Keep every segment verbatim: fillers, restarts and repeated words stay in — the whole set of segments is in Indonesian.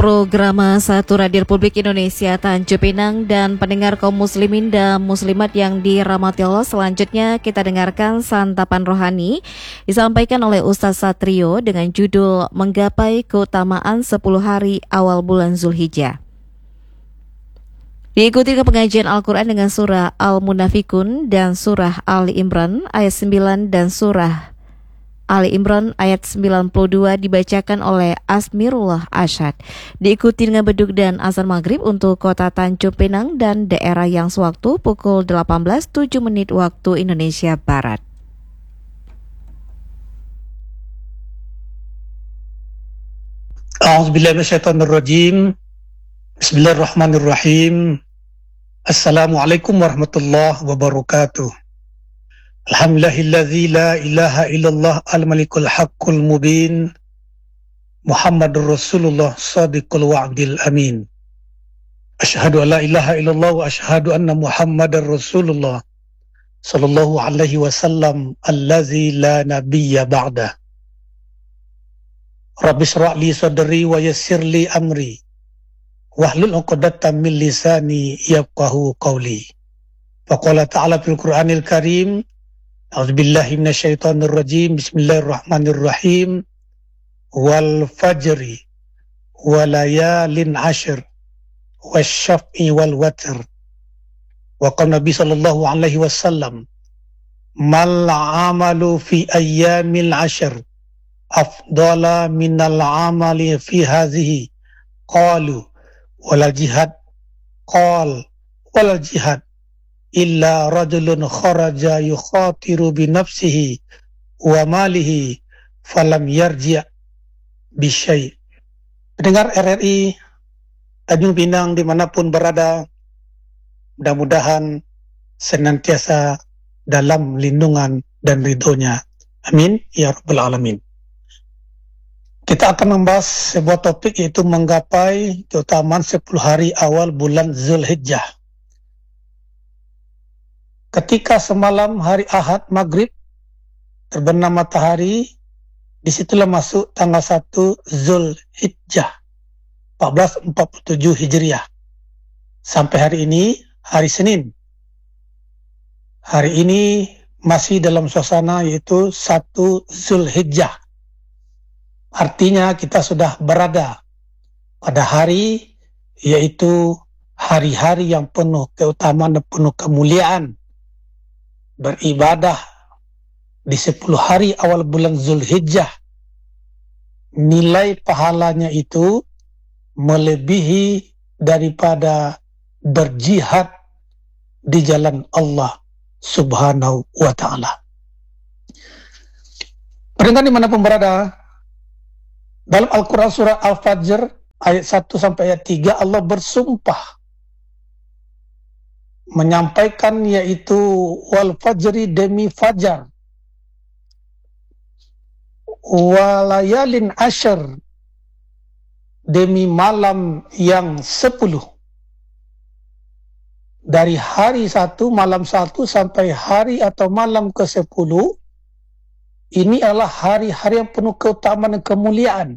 Programa Satu Radio Republik Indonesia Tanjung Pinang dan pendengar kaum muslimin dan muslimat yang dirahmati Allah, selanjutnya kita dengarkan santapan rohani disampaikan oleh Ustaz Satrio dengan judul Menggapai Keutamaan sepuluh Hari Awal Bulan Zulhijjah. Diikuti ke pengajian Al-Quran dengan surah Al-Munafikun dan surah Ali Imran ayat sembilan dan surah Ali Imran ayat sembilan puluh dua dibacakan oleh Asmirullah Asyad. Diikuti dengan beduk dan azan maghrib untuk kota Tanjung Pinang dan daerah yang sewaktu pukul delapan belas tujuh menit waktu Indonesia Barat. A'udzubillahi minasyaitonirrajim. Bismillahirrahmanirrahim. Assalamualaikum warahmatullahi wabarakatuh. Alhamdulillahilladzi la ilaha illallah al-malikul haqqul mubin. Muhammadur Rasulullah sadiqul wa'dil amin. Asyhadu an la ilaha illallah wa asyhadu anna Muhammadar Rasulullah sallallahu alaihi wasallam allazi la nabiyya ba'da. Rabbi shrah li sadri wa yassir li amri wahlul 'uqdatam min lisani yafqahu qawli. Faqala ta'ala fil Qur'anil Karim, a'udzubillahi minasyaitonir rajim. Bismillahirrahmanirrahim. Wal fajri walayalin ashr wasyaf'i wal watr. Wa qala Nabi sallallahu alaihi wasallam, mal amalu fi ayyamil ashr afdala minal amali fi hadhihi. Qalu wala jihad, qal wala jihad illa rajulun kharaja yukhatiru bi nafsihi wa malihi falam yarji' bisyai'. Pendengar R R I Tanjung Pinang dimanapun berada, mudah-mudahan senantiasa dalam lindungan dan ridhonya. Amin ya rabbal alamin. Kita akan membahas sebuah topik, yaitu menggapai keutamaan sepuluh hari awal bulan Zulhijjah. Ketika semalam hari Ahad maghrib terbenam matahari, disitulah masuk tanggal satu Zulhijjah empat belas empat puluh tujuh Hijriah. Sampai hari ini hari Senin. Hari ini masih dalam suasana yaitu satu Zulhijjah. Artinya kita sudah berada pada hari yaitu hari-hari yang penuh keutamaan dan penuh kemuliaan. Beribadah di sepuluh hari awal bulan Zulhijjah, nilai pahalanya itu melebihi daripada berjihad di jalan Allah Subhanahu wa ta'ala. Pendengar dimanapun berada, dalam Al-Quran surah Al-Fajr ayat satu sampai ayat tiga, Allah bersumpah menyampaikan yaitu wal fajri, demi fajar, walayalin asyr, demi malam yang sepuluh. Dari hari satu, malam satu sampai hari atau malam ke sepuluh, ini adalah hari-hari yang penuh keutamaan dan kemuliaan.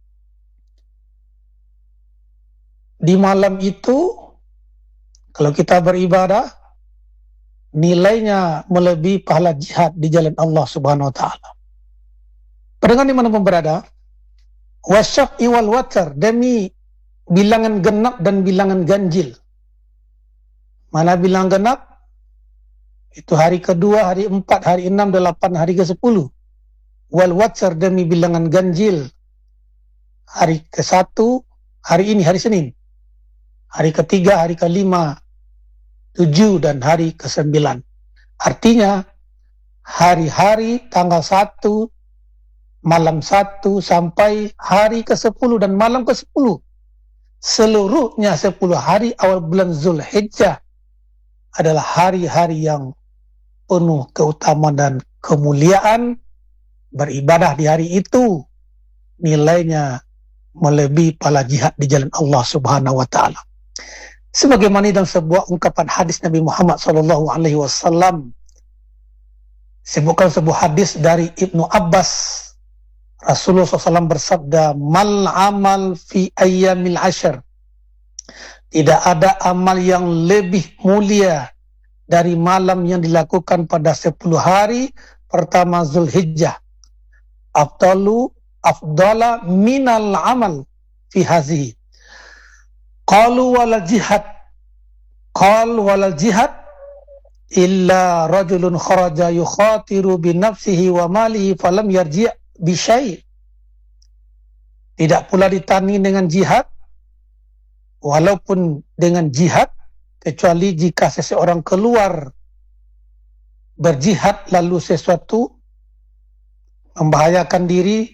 Di malam itu, kalau kita beribadah, nilainya melebihi pahala jihad di jalan Allah Subhanahu wa ta'ala. Pendengar dimanapun berada, wasyaf'i wal watr, demi bilangan genap dan bilangan ganjil. Mana bilangan genap? Itu hari kedua, hari empat, hari enam, delapan, hari ke sepuluh. Wal watr, demi bilangan ganjil. Hari ke satu, hari ini, hari Senin. Hari ketiga, hari kelima, tujuh, dan hari ke sembilan. Artinya, hari-hari tanggal satu, malam satu, sampai hari ke sepuluh dan malam ke sepuluh. Seluruhnya sepuluh hari awal bulan Zulhijjah adalah hari-hari yang penuh keutamaan dan kemuliaan. Beribadah di hari itu nilainya melebihi pahala jihad di jalan Allah Subhanahu wa ta'ala. Sebagaimana dalam sebuah ungkapan hadis Nabi Muhammad sallallahu alaihi wasallam, sebutkan sebuah hadis dari Ibnu Abbas Rasulullah shallallahu alaihi wasallam bersabda, mal amal fi ayyamil ashar. Tidak ada amal yang lebih mulia dari malam yang dilakukan pada sepuluh hari pertama Zulhijjah. Afdalu afdala minal amal fi hazihi. Qalu wal jihad. Qal wal jihad illa rajulun kharaja yukhatiru bi nafsihi wa malihi falam yarji' bi syai'. Tidak pula ditandingi dengan jihad, walaupun dengan jihad, kecuali jika seseorang keluar berjihad lalu sesuatu membahayakan diri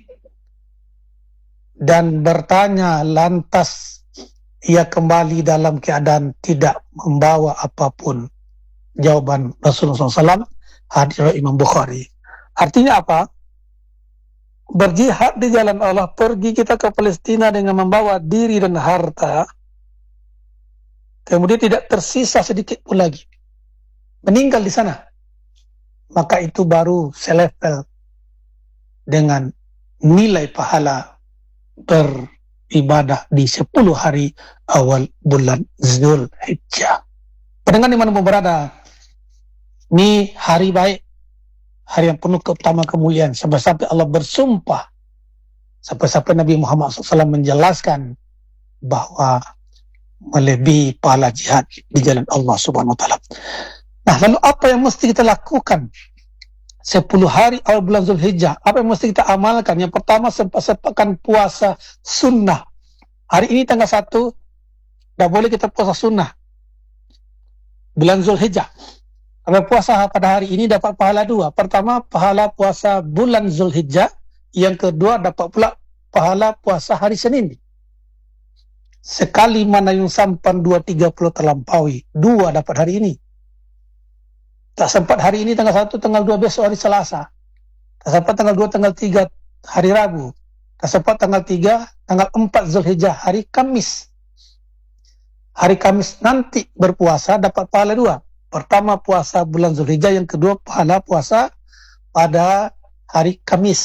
dan bertanya lantas ia kembali dalam keadaan tidak membawa apapun. Jawaban Rasulullah shallallahu alaihi wasallam, hadis Imam Bukhari. Artinya apa? Berjihad di jalan Allah, pergi kita ke Palestina dengan membawa diri dan harta, kemudian tidak tersisa sedikit pun lagi, meninggal di sana, maka itu baru selevel dengan nilai pahala beribadah di sepuluh hari awal bulan Zulhijjah. Pendengar dimanapun berada, ini hari baik, hari yang penuh keutamaan kemuliaan, sampai-sampai Allah bersumpah, sampai-sampai Nabi Muhammad shallallahu alaihi wasallam menjelaskan bahwa melebihi pahala jihad di jalan Allah Subhanahu wa taala. Nah, lalu apa yang mesti kita lakukan sepuluh hari awal bulan Zulhijjah? Apa yang mesti kita amalkan? Yang pertama, sempat-sempatkan puasa sunnah. Hari ini tanggal satu, dah boleh kita puasa sunnah bulan Zulhijjah. Kalau puasa pada hari ini dapat pahala dua. Pertama, pahala puasa bulan Zulhijjah. Yang kedua, dapat pula pahala puasa hari Senin. Sekali mana yang sampan dua tiga puluh terlampaui, dua dapat hari ini. Tak sempat hari ini tanggal satu, tanggal dua besok hari Selasa. Tak sempat tanggal dua, tanggal tiga hari Rabu. Tak sempat tanggal tiga, tanggal empat Zulhijjah hari Kamis. Hari Kamis nanti berpuasa dapat pahala dua. Pertama puasa bulan Zulhijjah, yang kedua pahala puasa pada hari Kamis.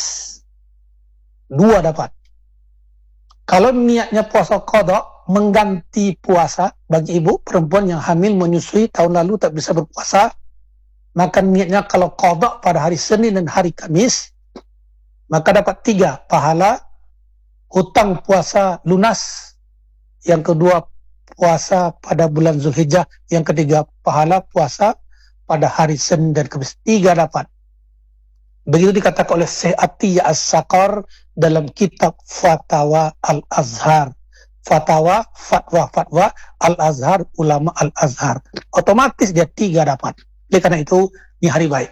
Dua dapat. Kalau niatnya puasa qada, mengganti puasa bagi ibu perempuan yang hamil menyusui tahun lalu tak bisa berpuasa, maka niatnya kalau qada pada hari Senin dan hari Kamis, maka dapat tiga pahala hutang puasa lunas, yang kedua puasa pada bulan Zulhijjah, yang ketiga pahala puasa pada hari Senin dan Kamis. Tiga dapat. Begitu dikatakan oleh Syekh Atiyah As-Saqar dalam kitab Fatawa Al-Azhar. Fatwa, fatwa, fatwa Al-Azhar, ulama Al-Azhar. Otomatis dia tiga dapat. Oleh karena itu, ini hari baik.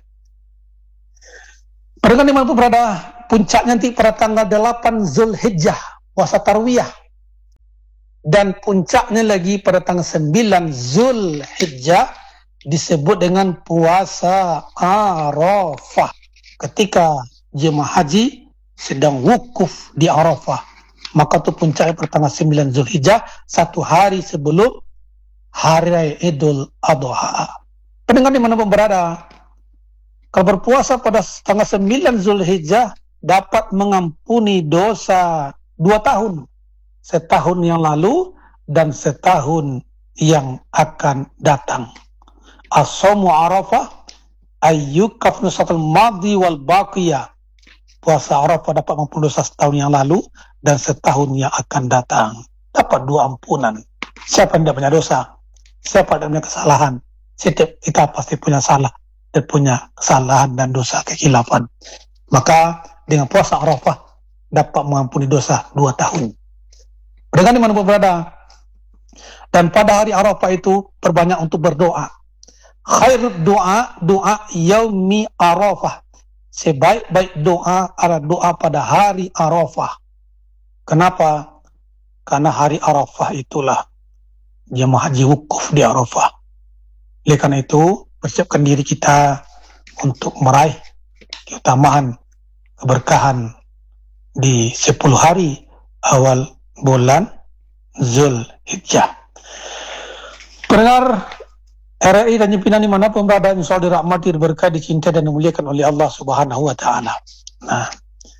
Pada dimanapun berada, puncaknya nanti pada tanggal delapan Zulhijjah, puasa tarwiyah. Dan puncaknya lagi pada tanggal sembilan Zulhijjah disebut dengan puasa Arafah. Ketika jemaah haji sedang wukuf di Arafah, maka itu puncaknya pada tanggal sembilan Zulhijjah, satu hari sebelum hari raya Idul Adha. Pendengar dimanapun berada, kalau berpuasa pada tanggal sembilan Zulhijjah dapat mengampuni dosa dua tahun. Setahun yang lalu dan setahun yang akan datang. As-sawmu Arafah ayyukafnu satul madhi wal baqiyah. Puasa Arafah dapat mengampuni dosa setahun yang lalu dan setahun yang akan datang. Dapat dua ampunan. Siapa yang tidak punya dosa? Siapa yang tidak punya kesalahan? Setiap kita pasti punya salah dan punya kesalahan dan dosa kekhilafan. Maka dengan puasa Arafah dapat mengampuni dosa dua tahun. Dengan dimanapun berada, dan pada hari Arafah itu perbanyak untuk berdoa. Khair doa, doa yaumi Arafah. Sebaik-baik doa adalah doa pada hari Arafah. Kenapa? Karena hari Arafah itulah jemaah haji wukuf di Arafah. Oleh karena itu, persiapkan diri kita untuk meraih keutamaan, keberkahan di sepuluh hari awal bulan Zulhijjah. Pendengar R R I dan pimpinan dimanapun berada, insya Allah dirahmati, diberkahi, dicintai dan dimuliakan oleh Allah Subhanahu wa Ta'ala. Nah,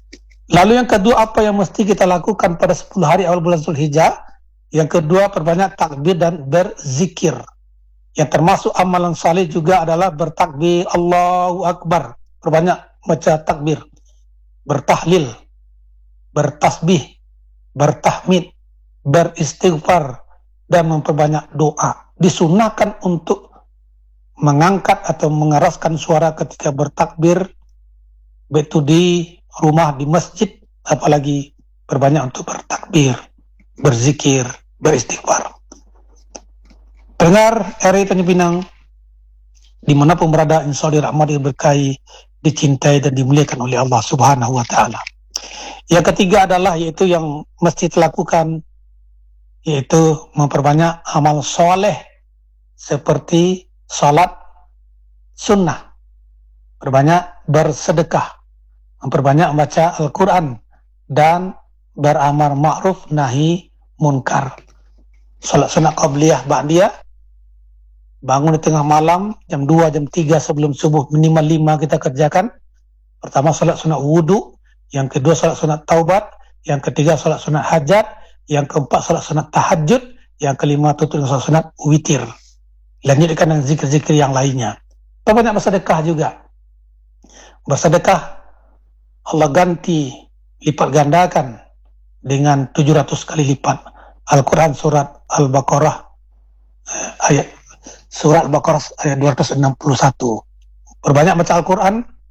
Lalu yang kedua, apa yang mesti kita lakukan pada sepuluh hari awal bulan Zulhijjah? Yang kedua, perbanyak takbir dan berzikir. Yang termasuk amalan saleh juga adalah bertakbir, Allahu Akbar. Perbanyak baca takbir, bertahlil, bertasbih, bertahmid, beristighfar, dan memperbanyak doa. Disunahkan untuk mengangkat atau mengeraskan suara ketika bertakbir, begitu di rumah, di masjid, apalagi berbanyak untuk bertakbir, berzikir, beristighfar. Dengar R I Tanjung Pinang, dimanapun berada, insya Allah dirahmati, diberkahi, dicintai dan dimuliakan oleh Allah Subhanahu Wa Taala. Yang ketiga adalah yaitu yang mesti dilakukan, yaitu memperbanyak amal soleh seperti salat sunnah, berbanyak bersedekah, memperbanyak membaca Al-Quran, dan beramar ma'ruf nahi munkar. Salat sunat qabliyah, ba'diyah, bangun di tengah malam jam dua, jam tiga sebelum subuh, minimal lima kita kerjakan. Pertama salat sunat wudu, yang kedua salat sunat taubat, yang ketiga salat sunat hajat, yang keempat salat sunat tahajud, yang kelima tutup dengan salat sunat witir. Lanjutkan dengan zikir-zikir yang lainnya. Banyak bersedekah juga. Bersedekah Allah ganti, lipat gandakan dengan tujuh ratus kali lipat. Al-Quran surat Al-Baqarah eh, ayat surat Al-Baqarah ayat dua ratus enam puluh satu. Perbanyak baca Al-Quran,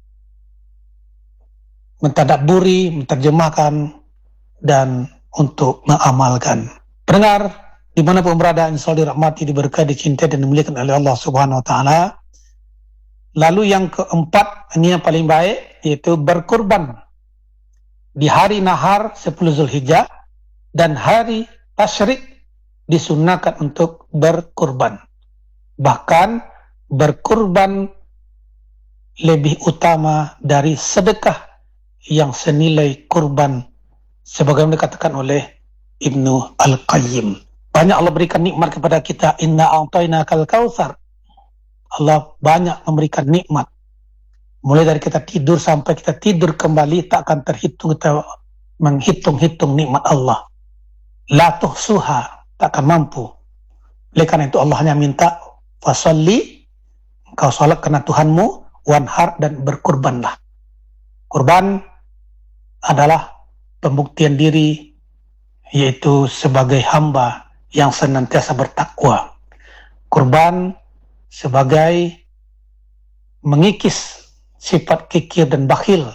mentadabburi, menterjemahkan, dan untuk mengamalkan. Pendengar dimanapun berada, insya Allah dirahmati, diberkahi, dicintai dan dimuliakan oleh Allah Subhanahu Wa Taala. Lalu yang keempat, ini yang paling baik, yaitu berkurban di hari nahar sepuluh Zulhijjah dan hari tasyrik disunahkan untuk berkurban. Bahkan berkurban lebih utama dari sedekah yang senilai kurban, sebagaimana dikatakan oleh Ibnu Al-Qayyim. Banyak Allah berikan nikmat kepada kita. Inna a'tainakal kautsar. Allah banyak memberikan nikmat. Mulai dari kita tidur sampai kita tidur kembali, tak akan terhitung kita menghitung-hitung nikmat Allah. La tuhsuha, tak akan mampu. Oleh karena itu Allah hanya minta fasalli, engkau salat karena Tuhanmu, wanhar, dan berkurbanlah. Kurban adalah pembuktian diri, yaitu sebagai hamba yang senantiasa bertakwa. Kurban sebagai mengikis sifat kikir dan bakhil,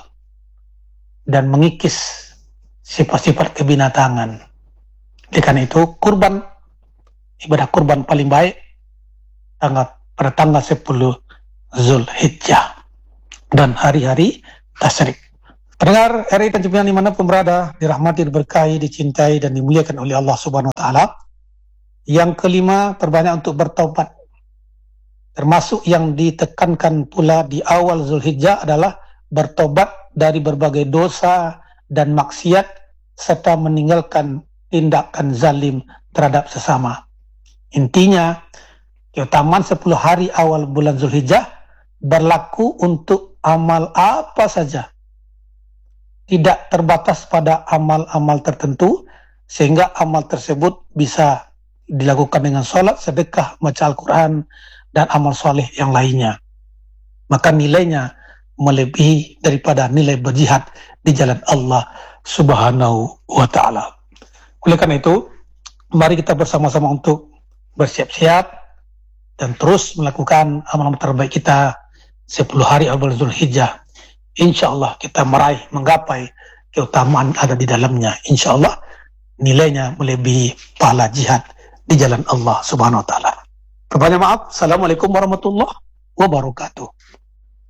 dan mengikis sifat-sifat kebinatangan. Oleh karena itu, kurban, ibadah kurban paling baik tanggal, pada tanggal sepuluh Zulhijjah dan hari-hari tasyrik. Pendengar R I Tanjung Pinang dimanapun berada, dirahmati, diberkahi, dicintai dan dimuliakan oleh Allah Subhanahu Wa Taala. Yang kelima, perbanyak untuk bertaubat. Termasuk yang ditekankan pula di awal Zulhijjah adalah bertobat dari berbagai dosa dan maksiat serta meninggalkan tindakan zalim terhadap sesama. Intinya, keutamaan sepuluh hari awal bulan Zulhijjah berlaku untuk amal apa saja. Tidak terbatas pada amal-amal tertentu, sehingga amal tersebut bisa dilakukan dengan sholat, sedekah, baca Al-Quran, dan amal soleh yang lainnya. Maka nilainya melebihi daripada nilai berjihad di jalan Allah Subhanahu Wa Ta'ala. Oleh karena itu, mari kita bersama-sama untuk bersiap-siap dan terus melakukan amal-amal terbaik kita sepuluh hari awal Zulhijjah. Insya Allah kita meraih, menggapai keutamaan ada di dalamnya. Insya Allah nilainya melebihi pahala jihad di jalan Allah Subhanahu Wa Ta'ala. Perbanyak maaf. Assalamualaikum warahmatullahi wabarakatuh.